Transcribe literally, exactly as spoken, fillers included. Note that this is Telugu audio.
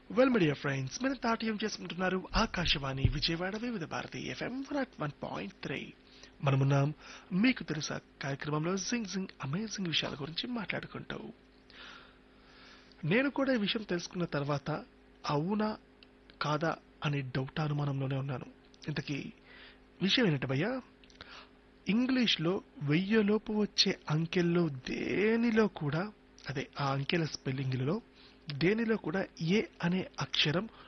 వెల్ మీడియా ఫ్రెండ్స్ మీరు తాటయం చేసుకుంటున్నారు ఆకాశవాణి విజయవాడ వివిధ Bharati FM one point three మనమున్నాం మీకు తెలుసా కార్యక్రమంలో జింగ్ జింగ్ అమేజింగ్ విషయాల గురించి మాట్లాడుకుంటూ నేను కూడా ఈ విషయం తెలుసుకున్న తర్వాత అవునా కాదా అనే డౌట్ అనుమానంలోనే ఉన్నాను. ఇంతకీ విషయం ఏంటంటే భయ్యా, ఇంగ్లీష్లో వెయ్యిలోపు వచ్చే అంకెల్లో దేనిలో కూడా అదే ఆ అంకెల స్పెల్లింగ్లలో దేనిలో కూడా ఏ అనే అక్షరం